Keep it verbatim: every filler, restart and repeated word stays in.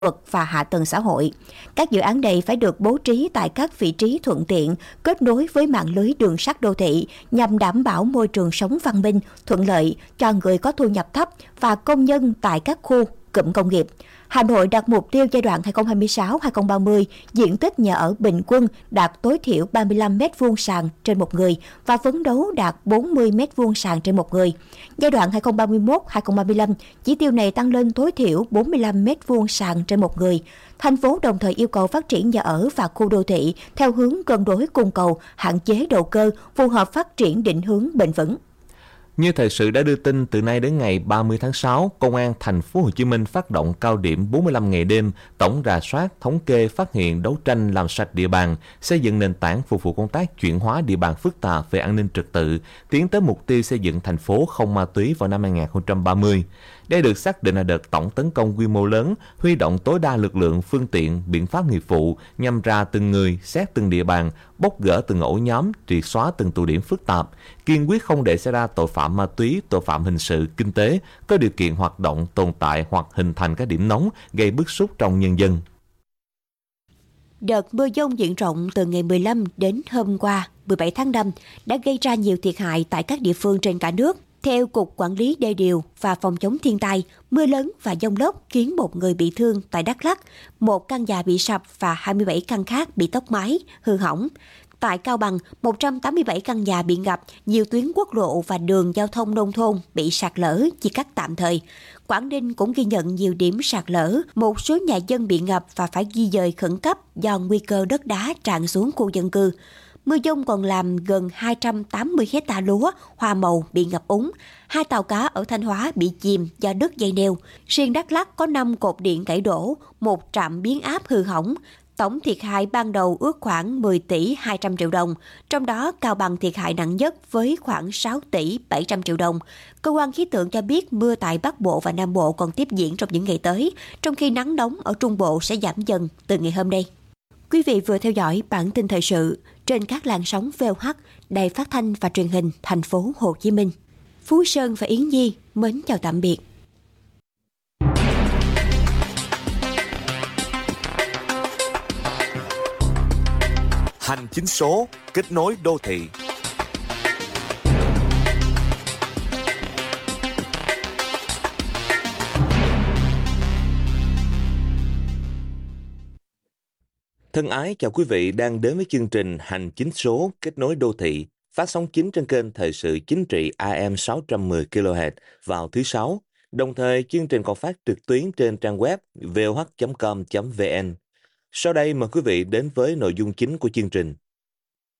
thuật và hạ tầng xã hội. Các dự án này phải được bố trí tại các vị trí thuận tiện, kết nối với mạng lưới đường sắt đô thị nhằm đảm bảo môi trường sống văn minh, thuận lợi cho người có thu nhập thấp và công nhân tại các khu cụm công nghiệp. Hà Nội đặt mục tiêu giai đoạn hai không hai sáu đến hai không ba mươi, diện tích nhà ở bình quân đạt tối thiểu ba mươi lăm mét vuông sàn trên một người và phấn đấu đạt bốn mươi mét vuông sàn trên một người. Giai đoạn hai không ba mốt đến hai không ba lăm, chỉ tiêu này tăng lên tối thiểu bốn mươi lăm mét vuông sàn trên một người. Thành phố đồng thời yêu cầu phát triển nhà ở và khu đô thị theo hướng cân đối cung cầu, hạn chế đầu cơ, phù hợp phát triển định hướng bền vững. Như thời sự đã đưa tin, từ nay đến ngày ba mươi tháng sáu, Công an Thành phố Hồ Chí Minh phát động cao điểm bốn mươi lăm ngày đêm, tổng rà soát, thống kê, phát hiện, đấu tranh, làm sạch địa bàn, xây dựng nền tảng phục vụ công tác chuyển hóa địa bàn phức tạp về an ninh trật tự, tiến tới mục tiêu xây dựng thành phố không ma túy vào năm hai không ba mươi. Đây được xác định là đợt tổng tấn công quy mô lớn, huy động tối đa lực lượng, phương tiện, biện pháp nghiệp vụ nhằm ra từng người, xét từng địa bàn, bóc gỡ từng ổ nhóm, triệt xóa từng tụ điểm phức tạp, kiên quyết không để xảy ra tội phạm ma túy, tội phạm hình sự, kinh tế, có điều kiện hoạt động, tồn tại hoặc hình thành các điểm nóng gây bức xúc trong nhân dân. Đợt mưa dông diện rộng từ ngày mười lăm đến hôm qua, mười bảy tháng năm, đã gây ra nhiều thiệt hại tại các địa phương trên cả nước. Theo Cục Quản lý Đê điều và Phòng chống thiên tai, mưa lớn và dông lốc khiến một người bị thương tại Đắk Lắk, một căn nhà bị sập và hai mươi bảy căn khác bị tốc mái, hư hỏng. Tại Cao Bằng, một trăm tám mươi bảy căn nhà bị ngập, nhiều tuyến quốc lộ và đường giao thông nông thôn bị sạt lở, chia cắt tạm thời. Quảng Ninh cũng ghi nhận nhiều điểm sạt lở, một số nhà dân bị ngập và phải di dời khẩn cấp do nguy cơ đất đá tràn xuống khu dân cư. Mưa dông còn làm gần hai trăm tám mươi hectare lúa, hoa màu bị ngập úng. Hai tàu cá ở Thanh Hóa bị chìm do đứt dây neo. Riêng Đắk Lắk có năm cột điện gãy đổ, một trạm biến áp hư hỏng. Tổng thiệt hại ban đầu ước khoảng mười tỷ hai trăm triệu đồng, trong đó Cao Bằng thiệt hại nặng nhất với khoảng sáu tỷ bảy trăm triệu đồng. Cơ quan khí tượng cho biết mưa tại Bắc Bộ và Nam Bộ còn tiếp diễn trong những ngày tới, trong khi nắng nóng ở Trung Bộ sẽ giảm dần từ ngày hôm nay. Quý vị vừa theo dõi bản tin thời sự trên các làn sóng vê o hát, Đài Phát thanh và Truyền hình Thành phố Hồ Chí Minh. Phú Sơn và Yến Nhi mến chào tạm biệt. Hành chính số, kết nối đô thị. Thân ái chào quý vị đang đến với chương trình Hành chính số, kết nối đô thị, phát sóng chính trên kênh Thời sự Chính trị a em sáu trăm mười ki lô héc vào thứ Sáu. Đồng thời, chương trình còn phát trực tuyến trên trang web v o h chấm com chấm v n. Sau đây mời quý vị đến với nội dung chính của chương trình.